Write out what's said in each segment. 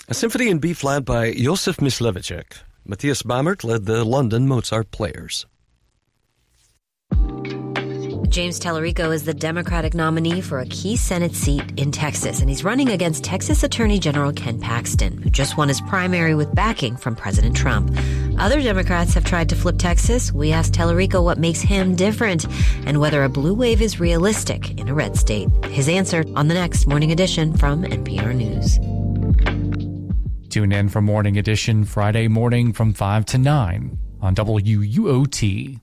A symphony in B-flat by Josef Mysliveček. Matthias Bamert led the London Mozart Players. James Tallarico is the Democratic nominee for a key Senate seat in Texas, and he's running against Texas Attorney General Ken Paxton, who just won his primary with backing from President Trump. Other Democrats have tried to flip Texas. We asked Tallarico what makes him different and whether a blue wave is realistic in a red state. His answer on the next Morning Edition from NPR News. Tune in for Morning Edition Friday morning from 5 to 9 on WUOT.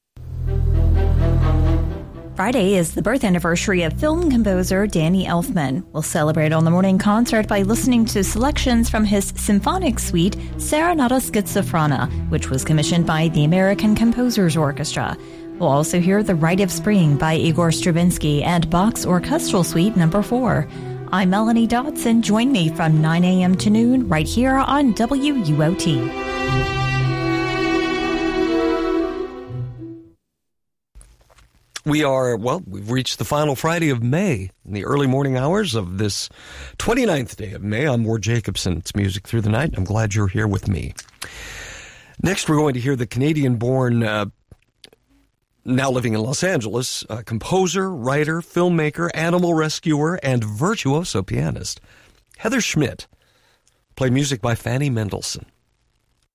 Friday is the birth anniversary of film composer Danny Elfman. We'll celebrate on the morning concert by listening to selections from his symphonic suite, Serenata Schizophrenia, which was commissioned by the American Composers Orchestra. We'll also hear The Rite of Spring by Igor Stravinsky and Bach's Orchestral Suite No. 4. I'm Melanie Dotson. Join me from 9 a.m. to noon right here on WUOT. We've reached the final Friday of May in the early morning hours of this 29th day of May. I'm Ward Jacobson. It's Music Through the Night. I'm glad you're here with me. Next, we're going to hear the Canadian-born, now living in Los Angeles, composer, writer, filmmaker, animal rescuer, and virtuoso pianist, Heather Schmidt, play music by Fanny Mendelssohn.